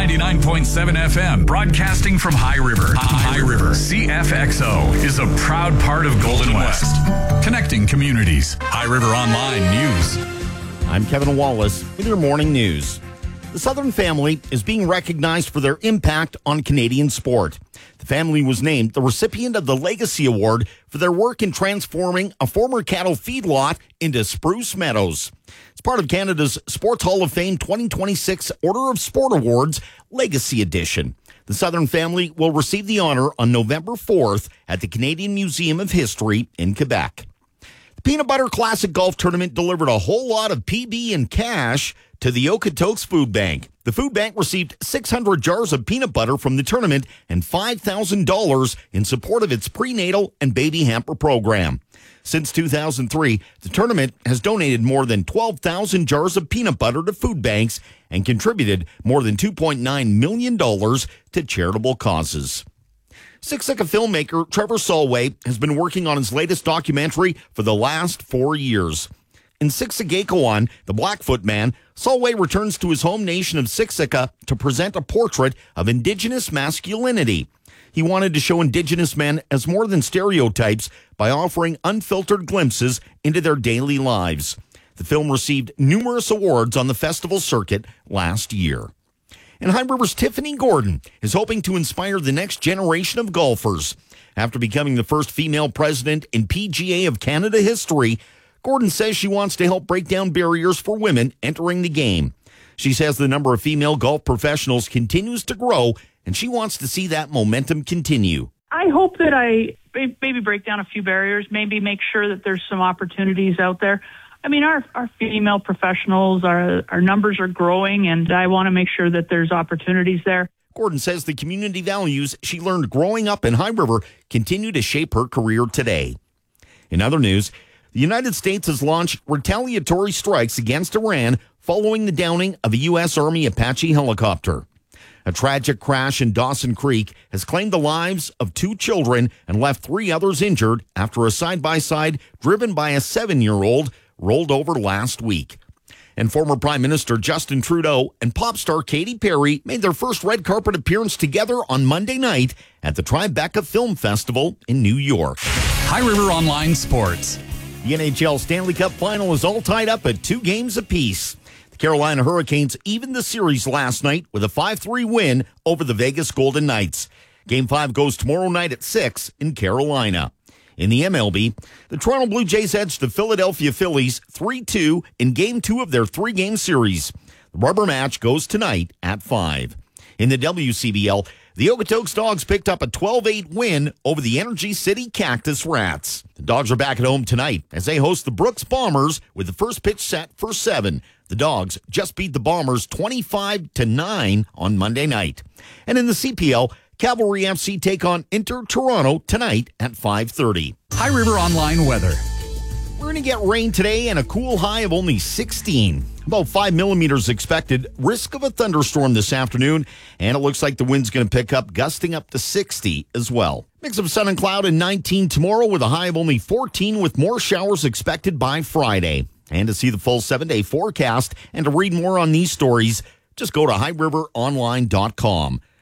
99.7 FM, broadcasting from High River. High River. CFXO is a proud part of Golden West. Connecting communities. High River Online News. I'm Kevin Wallace with your morning news. The Southern family is being recognized for their impact on Canadian sport. The family was named the recipient of the Legacy Award for their work in transforming a former cattle feedlot into Spruce Meadows. It's part of Canada's Sports Hall of Fame 2026 Order of Sport Awards Legacy Edition. The Southern family will receive the honor on November 4th at the Canadian Museum of History in Quebec. The Peanut Butter Classic Golf Tournament delivered a whole lot of PB and cash to the Okotoks Food Bank. The food bank received 600 jars of peanut butter from the tournament and $5,000 in support of its prenatal and baby hamper program. Since 2003, the tournament has donated more than 12,000 jars of peanut butter to food banks and contributed more than $2.9 million to charitable causes. Siksika filmmaker Trevor Solway has been working on his latest documentary for the last 4 years. In Siksikawan, the Blackfoot Man, Solway returns to his home nation of Siksika to present a portrait of Indigenous masculinity. He wanted to show Indigenous men as more than stereotypes by offering unfiltered glimpses into their daily lives. The film received numerous awards on the festival circuit last year. And High River's Tiffany Gordon is hoping to inspire the next generation of golfers. After becoming the first female president in PGA of Canada history, Gordon says she wants to help break down barriers for women entering the game. She says the number of female golf professionals continues to grow, and she wants to see that momentum continue. I hope that I maybe break down a few barriers, maybe make sure that there's some opportunities out there. I mean, our female professionals, our numbers are growing, and I want to make sure that there's opportunities there. Gordon says the community values she learned growing up in High River continue to shape her career today. In other news, the United States has launched retaliatory strikes against Iran following the downing of a U.S. Army Apache helicopter. A tragic crash in Dawson Creek has claimed the lives of 2 children and left 3 others injured after a side-by-side driven by a 7-year-old rolled over last week. And former Prime Minister Justin Trudeau and pop star Katy Perry made their first red carpet appearance together on Monday night at the Tribeca Film Festival in New York. High River Online Sports. The NHL Stanley Cup Final is all tied up at 2 games apiece. The Carolina Hurricanes evened the series last night with a 5-3 win over the Vegas Golden Knights. Game 5 goes tomorrow night at 6 in Carolina. In the MLB, the Toronto Blue Jays edged the Philadelphia Phillies 3-2 in Game 2 of their 3-game series. The rubber match goes tonight at 5. In the WCBL, the Okotoks Dogs picked up a 12-8 win over the Energy City Cactus Rats. The Dogs are back at home tonight as they host the Brooks Bombers with the first pitch set for 7. The Dogs just beat the Bombers 25-9 on Monday night. And in the CPL, Cavalry FC take on Inter Toronto tonight at 5:30. High River Online weather. We're going to get rain today and a cool high of only 16. About 5 millimeters expected. Risk of a thunderstorm this afternoon. And it looks like the wind's going to pick up, gusting up to 60 as well. Mix of sun and cloud and 19 tomorrow with a high of only 14 with more showers expected by Friday. And to see the full 7-day forecast and to read more on these stories, just go to highriveronline.com.